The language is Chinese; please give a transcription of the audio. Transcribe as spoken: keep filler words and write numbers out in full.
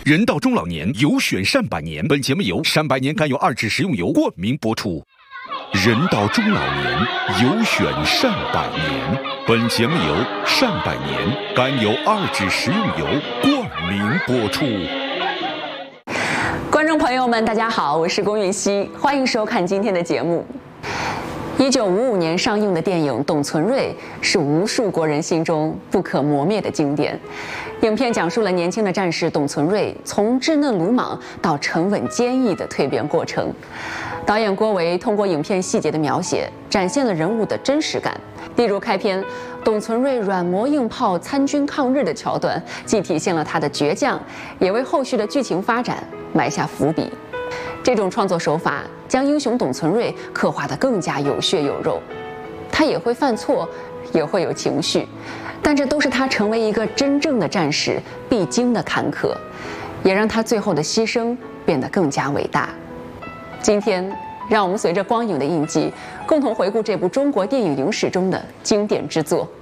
人到中老年，有选善百年。本节目由善百年甘油二酯食用油冠名播出。人到中老年，有选善百年。本节目由善百年甘油二酯食用油冠名播出。 观众朋友们，大家好，我是龚允熙，欢迎收看今天的节目。一九五五年上映的电影《董存瑞》是无数国人心中不可磨灭的经典。影片讲述了年轻的战士董存瑞从稚嫩鲁莽到沉稳坚毅的蜕变过程。导演郭维通过影片细节的描写，展现了人物的真实感。例如开篇董存瑞软磨硬泡参军抗日的桥段，既体现了他的倔强，也为后续的剧情发展埋下伏笔。这种创作手法将英雄董存瑞刻画得更加有血有肉。他也会犯错，也会有情绪，但这都是他成为一个真正的战士必经的坎坷，也让他最后的牺牲变得更加伟大。今天，让我们随着光影的印记，共同回顾这部中国电影影史中的经典之作。